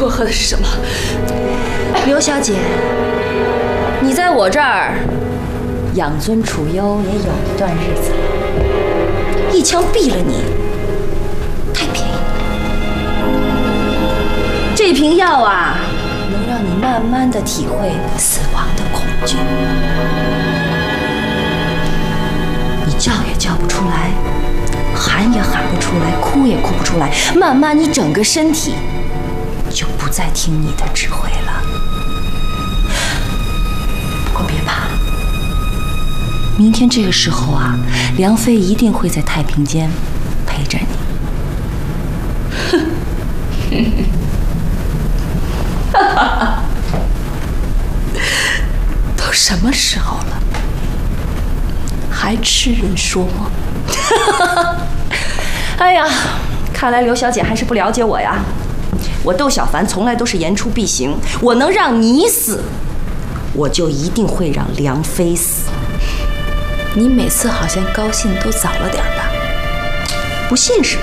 我喝的是什么？ 刘小姐，你在我这儿养尊处优也有一段日子了，一枪毙了你，太便宜了。这瓶药啊，能让你慢慢的体会死亡的恐惧。你叫也叫不出来，喊也喊不出来，哭也哭不出来，慢慢你整个身体就不再听你的指挥了。不过别怕，明天这个时候啊，梁飞一定会在太平间陪着你。 都什么时候了，还痴人说梦？ 哎呀，看来刘小姐还是不了解我呀。我窦小凡从来都是言出必行，我能让你死，我就一定会让梁飞死。 你每次好像高兴都早了点吧？ 不信是吧？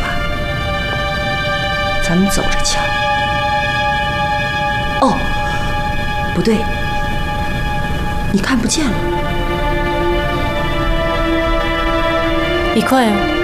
咱们走着瞧。哦，不对，你看不见了。 一块哦。